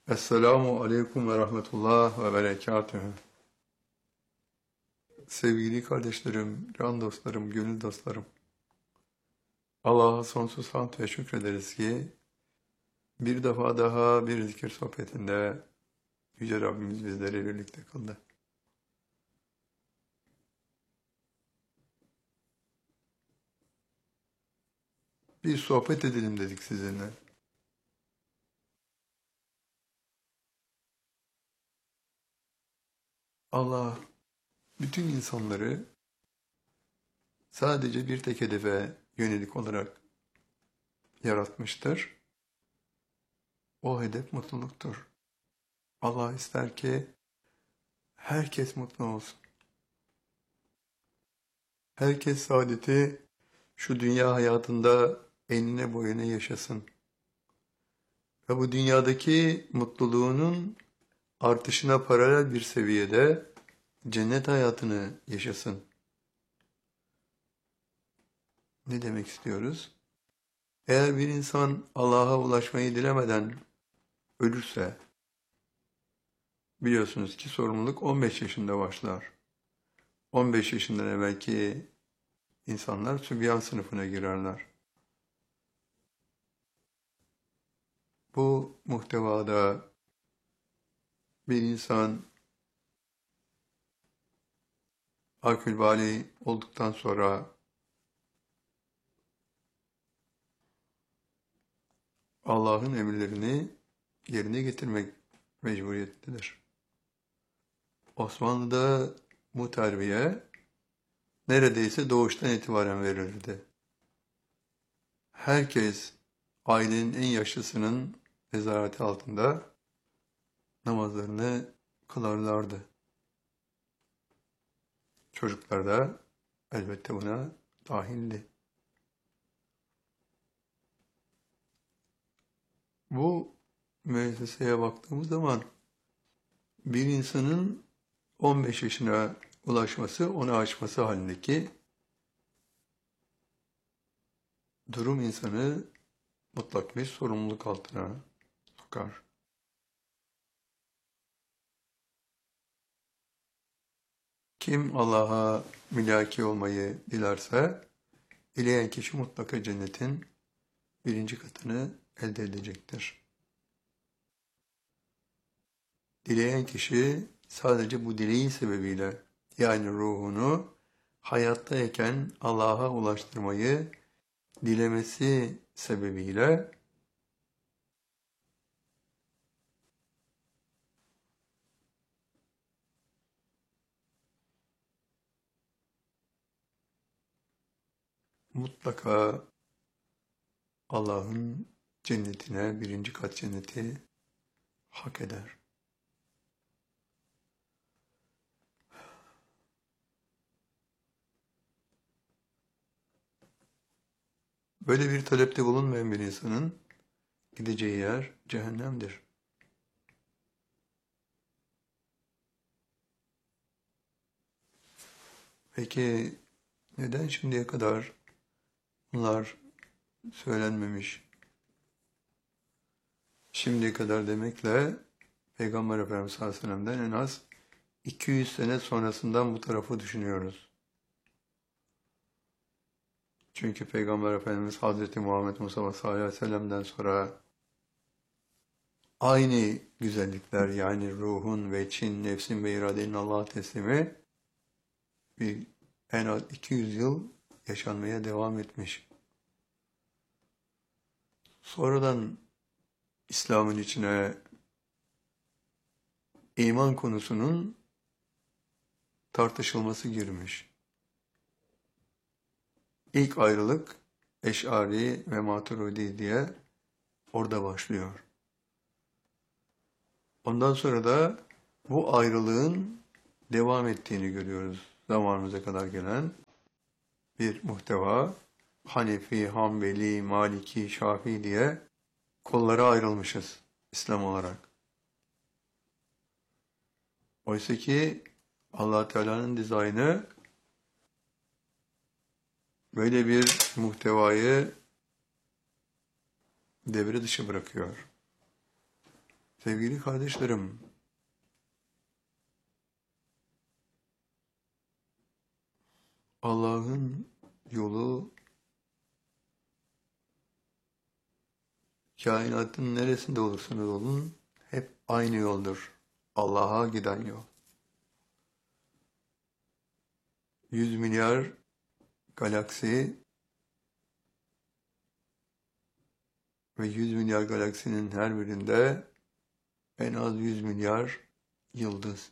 Esselamu Aleyküm ve Rahmetullah ve Berekatühü. Sevgili kardeşlerim, can dostlarım, gönül dostlarım. Allah'a sonsuz hamd ve şükrederiz ki bir defa daha bir zikir sohbetinde Yüce Rabbimiz bizleri birlikte kıldı. Bir sohbet edelim dedik sizinle. Allah bütün insanları sadece bir tek hedefe yönelik olarak yaratmıştır. O hedef mutluluktur. Allah ister ki herkes mutlu olsun. Herkes saadeti şu dünya hayatında enine boyuna yaşasın. Ve bu dünyadaki mutluluğunun artışına paralel bir seviyede cennet hayatını yaşasın. Ne demek istiyoruz? Eğer bir insan Allah'a ulaşmayı dilemeden ölürse, biliyorsunuz ki sorumluluk 15 yaşında başlar. 15 yaşından evvelki insanlar sübyan sınıfına girerler. Bu muhtevada bir insan akülbali olduktan sonra Allah'ın emirlerini yerine getirmek mecburiyettedir. Osmanlı'da bu terbiye neredeyse doğuştan itibaren verilirdi. Herkes ailenin en yaşlısının nezareti altında namazlarını kılarlardı. Çocuklar da elbette buna dahildi. Bu müesseseye baktığımız zaman bir insanın 15 yaşına ulaşması, onu aşması halindeki durum insanı mutlak bir sorumluluk altına sokar. Kim Allah'a mülaki olmayı dilerse, dileyen kişi mutlaka cennetin birinci katını elde edecektir. Dileyen kişi sadece bu dileği sebebiyle, yani ruhunu hayattayken Allah'a ulaştırmayı dilemesi sebebiyle mutlaka Allah'ın cennetine, birinci kat cenneti hak eder. Böyle bir talepte bulunmayan bir insanın gideceği yer cehennemdir. Peki neden şimdiye kadar bunlar söylenmemiş? Şimdiye kadar demekle Peygamber Efendimiz sallallahu aleyhi ve sellem'den en az 200 sene sonrasından bu tarafı düşünüyoruz. Çünkü Peygamber Efendimiz Hazreti Muhammed Mustafa sallallahu aleyhi ve sellem'den sonra aynı güzellikler, yani ruhun ve çin, nefsin ve iradenin Allah'a teslimi bir en az 200 yıl yaşanmaya devam etmiş. Sonradan İslam'ın içine iman konusunun tartışılması girmiş. İlk ayrılık Eş'ari ve Maturidi diye orada başlıyor. Ondan sonra da bu ayrılığın devam ettiğini görüyoruz. Zamanımıza kadar gelen bir muhteva, Hanefi, Hanbeli, Maliki, Şafii diye kollara ayrılmışız İslam olarak. Oysa ki Allah Teala'nın dizaynı böyle bir muhtevayı devre dışı bırakıyor. Sevgili kardeşlerim, Allah'ın yolu kainatın neresinde olursanız olun hep aynı yoldur. Allah'a giden yol. 100 milyar galaksi ve 100 milyar galaksinin her birinde en az 100 milyar yıldız.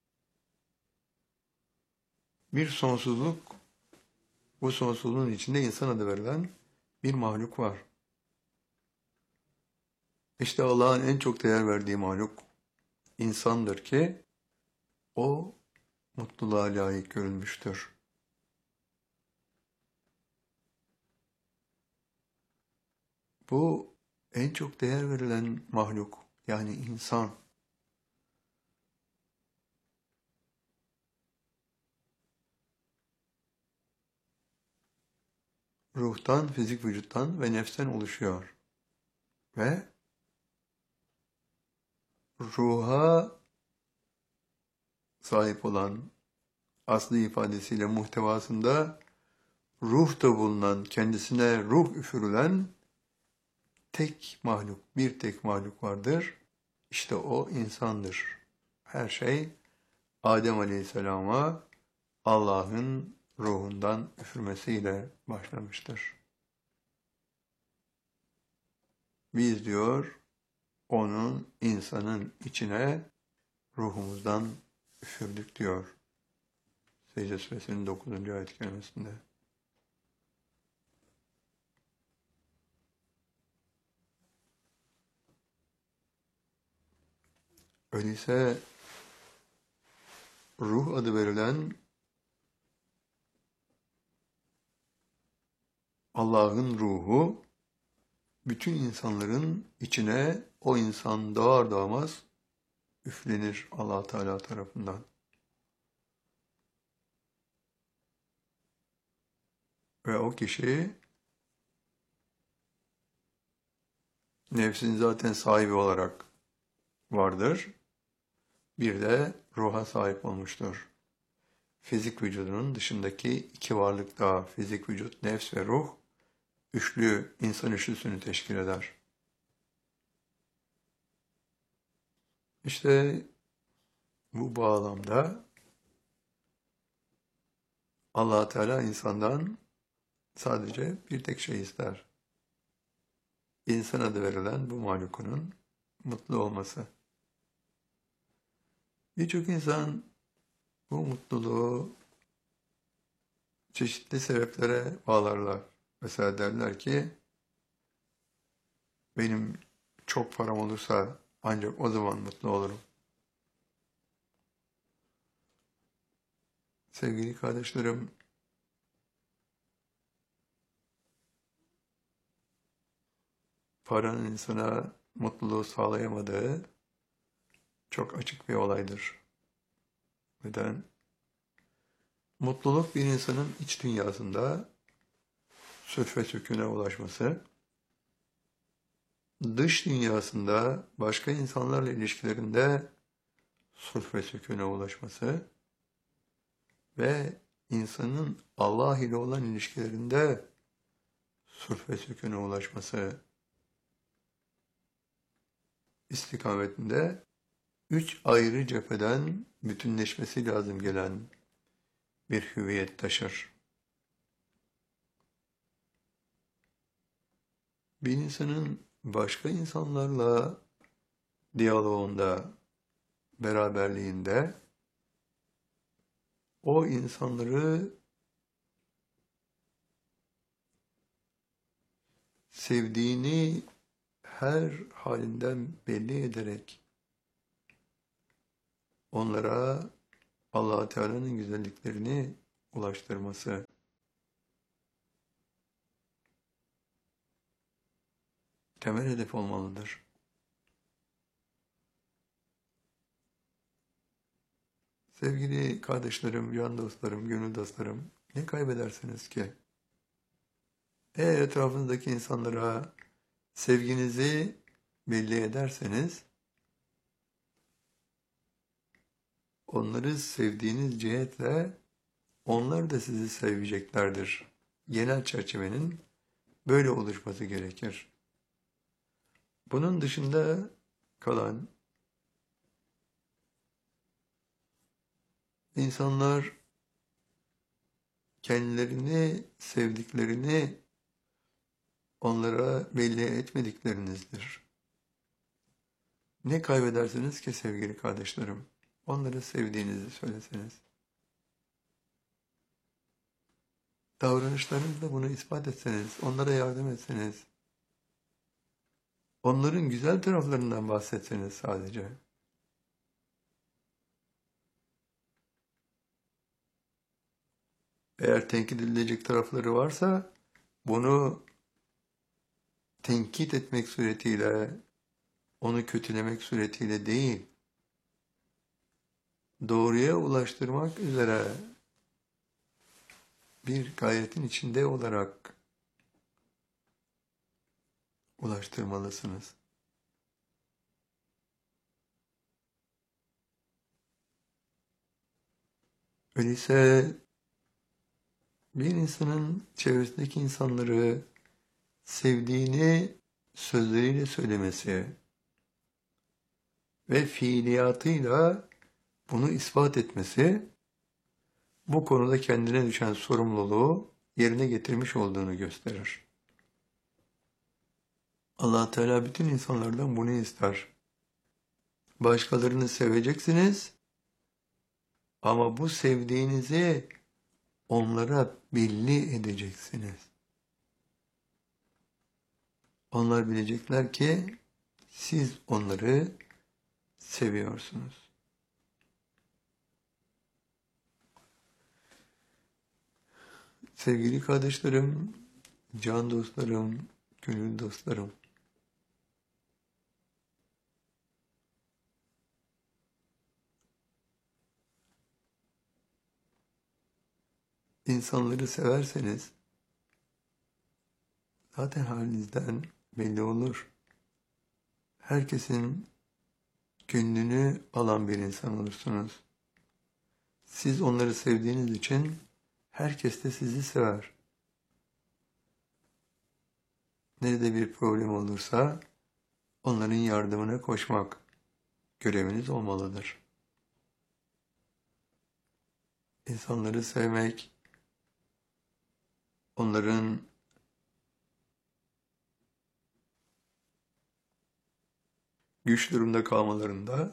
Bir sonsuzluk, bu sonsuzluğun içinde insan adı verilen bir mahluk var. İşte Allah'ın en çok değer verdiği mahluk insandır ki o mutluluğa layık görülmüştür. Bu en çok değer verilen mahluk, yani insan. Ruhtan, fizik vücuttan ve nefsten oluşuyor. Ve ruha sahip olan aslı ifadesiyle muhtevasında ruhta bulunan, kendisine ruh üfürülen tek mahluk, bir tek mahluk vardır. İşte o insandır. Her şey Adem Aleyhisselam'a Allah'ın ruhundan üfürmesiyle başlamıştır. Biz diyor, onun insanın içine ruhumuzdan üfürdük diyor. Secde Suresinin 9. ayet-i kerimesinde. Öyleyse ruh adı verilen Allah'ın ruhu bütün insanların içine o insan doğar doğmaz üflenir Allah Teala tarafından. Ve o kişi nefsin zaten sahibi olarak vardır. Bir de ruha sahip olmuştur. Fizik vücudunun dışındaki iki varlık daha, fizik vücut, nefs ve ruh, üçlü, insan üçlüsünü teşkil eder. İşte bu bağlamda Allah Teala insandan sadece bir tek şey ister. İnsan adı verilen bu mahlukunun mutlu olması. Birçok insan bu mutluluğu çeşitli sebeplere bağlarlar. Mesela derler ki, benim çok param olursa ancak o zaman mutlu olurum. Sevgili kardeşlerim, paranın insana mutluluğu sağlayamadığı çok açık bir olaydır. Neden? Mutluluk bir insanın iç dünyasında sülf ve sükûne ulaşması, dış dünyasında başka insanlarla ilişkilerinde sülf ve sükûne ulaşması ve insanın Allah ile olan ilişkilerinde sülf ve sükûne ulaşması istikametinde üç ayrı cepheden bütünleşmesi lazım gelen bir hüviyet taşır. Bir insanın başka insanlarla diyaloğunda, beraberliğinde o insanları sevdiğini her halinden belli ederek onlara Allah Teala'nın güzelliklerini ulaştırması, temel hedef olmalıdır. Sevgili kardeşlerim, can dostlarım, gönül dostlarım, ne kaybedersiniz ki? Eğer etrafınızdaki insanlara sevginizi belli ederseniz, onları sevdiğiniz cihetle onlar da sizi seveceklerdir. Genel çerçevenin böyle oluşması gerekir. Bunun dışında kalan insanlar kendilerini sevdiklerini onlara belli etmediklerinizdir. Ne kaybedersiniz ki sevgili kardeşlerim? Onları sevdiğinizi söyleseniz. Davranışlarınızla bunu ispat etseniz, onlara yardım etseniz, onların güzel taraflarından bahsetseniz sadece. Eğer tenkit edilecek tarafları varsa, bunu tenkit etmek suretiyle, onu kötülemek suretiyle değil, doğruya ulaştırmak üzere bir gayretin içinde olarak ulaştırmalısınız. Öyleyse bir insanın çevresindeki insanları sevdiğini sözleriyle söylemesi ve fiiliyatıyla bunu ispat etmesi, bu konuda kendine düşen sorumluluğu yerine getirmiş olduğunu gösterir. Allah Teala bütün insanlardan bunu ister. Başkalarını seveceksiniz ama bu sevdiğinizi onlara belli edeceksiniz. Onlar bilecekler ki siz onları seviyorsunuz. Sevgili kardeşlerim, can dostlarım, gönül dostlarım, insanları severseniz zaten halinizden belli olur. Herkesin gönlünü alan bir insan olursunuz. Siz onları sevdiğiniz için herkes de sizi sever. Nerede bir problem olursa onların yardımına koşmak göreviniz olmalıdır. İnsanları sevmek, onların güç durumda kalmalarında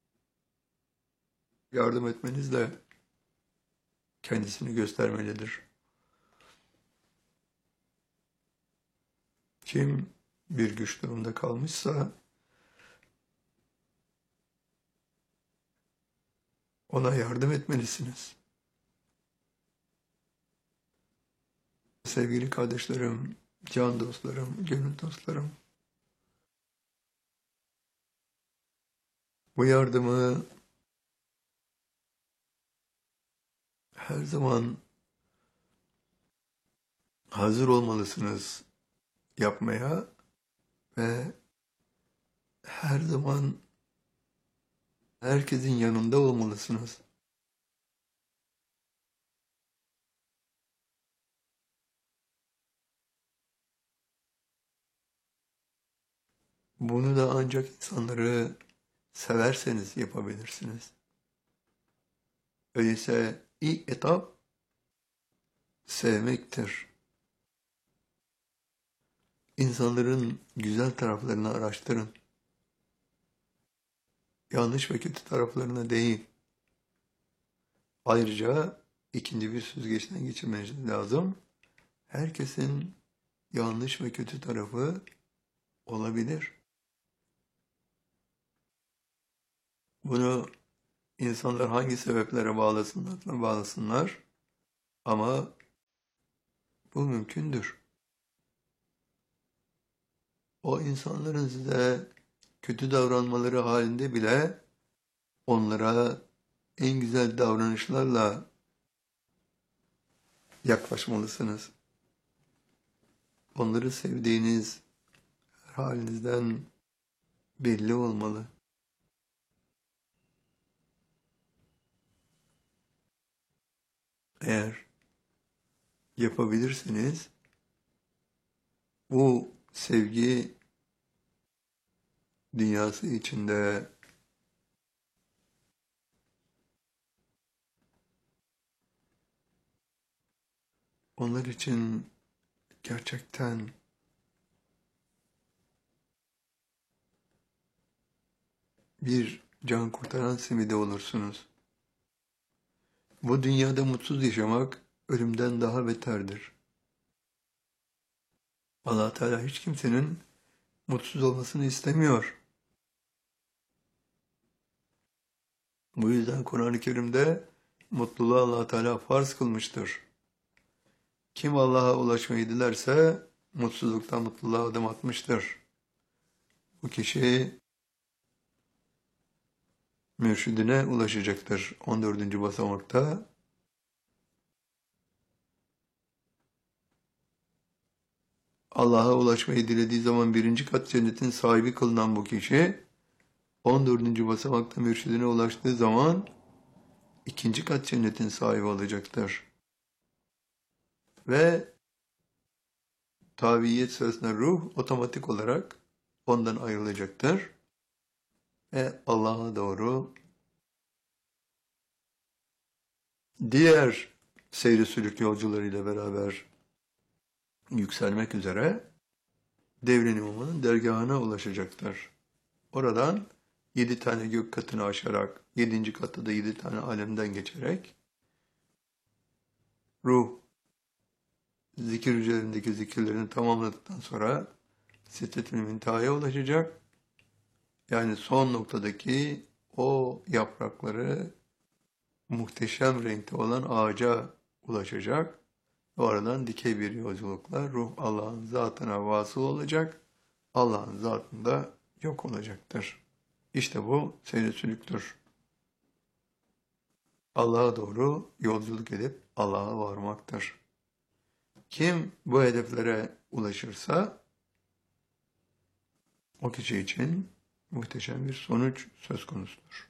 yardım etmenizle kendisini göstermelidir. Kim bir güç durumda kalmışsa ona yardım etmelisiniz. Sevgili kardeşlerim, can dostlarım, gönül dostlarım, bu yardımı her zaman hazır olmalısınız yapmaya ve her zaman herkesin yanında olmalısınız. Bunu da ancak insanları severseniz yapabilirsiniz. Öyleyse ilk etap sevmektir. İnsanların güzel taraflarını araştırın. Yanlış ve kötü taraflarına değil. Ayrıca ikinci bir süzgeçten geçirmeniz lazım. Herkesin yanlış ve kötü tarafı olabilir. Bunu insanlar hangi sebeplere bağlasınlar ama bu mümkündür. O insanların size kötü davranmaları halinde bile onlara en güzel davranışlarla yaklaşmalısınız. Onları sevdiğiniz halinizden belli olmalı. eğer yapabilirsiniz, bu sevgi dünyası içinde onlar için gerçekten bir can kurtaran simidi olursunuz. Bu dünyada mutsuz yaşamak ölümden daha beterdir. Allah Teala hiç kimsenin mutsuz olmasını istemiyor. Bu yüzden Kur'an-ı Kerim'de mutluluğu Allah Teala farz kılmıştır. Kim Allah'a ulaşmayı dilerse mutsuzluktan mutluluğa adım atmıştır. Bu kişi mürşidine ulaşacaktır. 14. basamakta Allah'a ulaşmayı dilediği zaman birinci kat cennetin sahibi kılınan bu kişi 14. basamakta mürşidine ulaştığı zaman ikinci kat cennetin sahibi olacaktır. Ve tabiiyet sırasında ruh otomatik olarak ondan ayrılacaktır. Ve Allah'a doğru diğer seyri sülük yolcularıyla beraber yükselmek üzere Devrin İmamı'nın dergahına ulaşacaktır. Oradan 7 tane gök katını aşarak, 7. katta da 7 tane alemden geçerek ruh zikir üzerindeki zikirlerini tamamladıktan sonra Sidret-i Münteha'ya ulaşacak. Yani son noktadaki o yaprakları muhteşem renkte olan ağaca ulaşacak. Oradan dikey bir yolculukla ruh Allah'ın zatına vasıl olacak. Allah'ın zatında yok olacaktır. İşte bu seyri sülüktür. Allah'a doğru yolculuk edip Allah'a varmaktır. Kim bu hedeflere ulaşırsa o kişi için muhteşem bir sonuç söz konusudur.